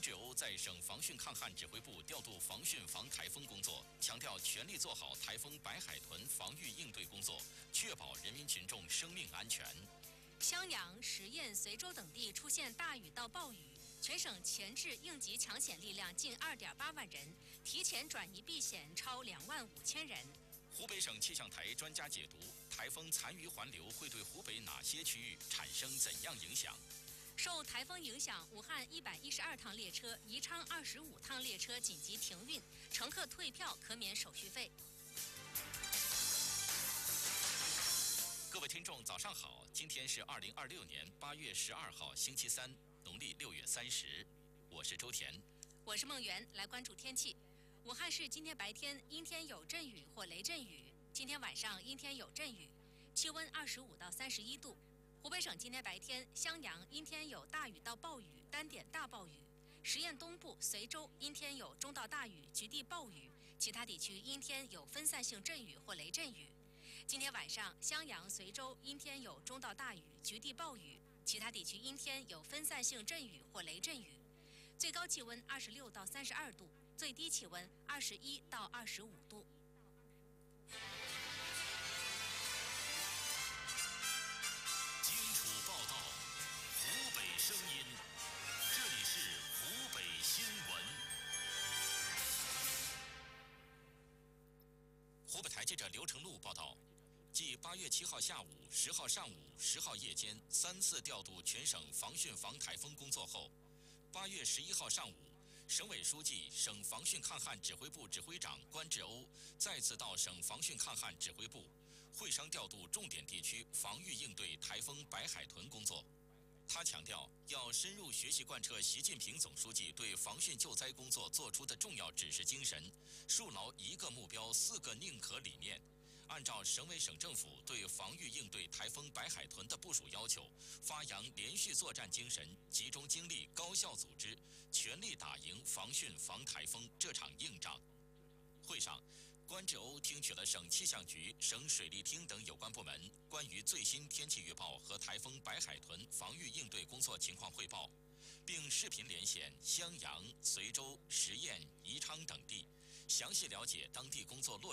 志欧在省防汛抗旱指挥部调度防汛防台风工作，强调全力做好台风白海豚防御应对工作，确保人民群众生命安全。 襄阳、十堰、随州等地出现大雨到暴雨，全省前置应急抢险力量近2.8万人，提前转移避险超2万5千人。 湖北省气象台专家解读，台风残余环流会对湖北哪些区域产生怎样影响？ 受台风影响，武汉112趟列车、宜昌25趟列车紧急停运，乘客退票可免手续费。 各位听众，早上好！今天是2026年8月12号，星期三，农历6月30。我是周田， 我是梦圆。来关注天气。武汉市今天白天阴天有阵雨或雷阵雨，今天晚上阴天有阵雨，气温25到31度。湖北省今天白天，襄阳阴天有大雨到暴雨，单点大暴雨；十堰东部、随州阴天有中到大雨，局地暴雨；其他地区阴天有分散性阵雨或雷阵雨。今天晚上，襄阳、随州阴天有中到大雨，局地暴雨；其他地区阴天有分散性阵雨或雷阵雨。最高气温26到32度，最低气温21到25度。 报道湖北声音，这里是湖北新闻。湖北台记者刘成禄报道，继8月7号下午、10号上午、10号夜间3次调度全省防汛防台风工作后，8月11号上午，省委书记、省防汛抗旱指挥部指挥长关志欧再次到省防汛抗旱指挥部会商调度重点地区防御应对台风白海豚工作。他强调，要深入学习贯彻习近平总书记对防汛救灾工作作出的重要指示精神，树牢一个目标4个宁可理念，按照省委省政府对防御应对台风白海豚的部署要求，发扬连续作战精神，集中精力，高效组织，全力打赢防汛防台风这场硬仗。会上，关志欧听取了省气象局、省水利厅等有关部门关于最新天气预报和台风白海豚防御应对工作情况汇报，并视频连线襄阳、随州、十堰、宜昌等地，详细了解当地工作落